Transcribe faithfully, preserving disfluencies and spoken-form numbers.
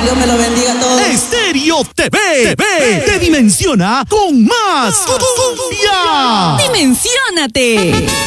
Dios me lo bendiga a todos. Estéreo T V, T V te dimensiona con más cumbia. ¡Dimensiónate!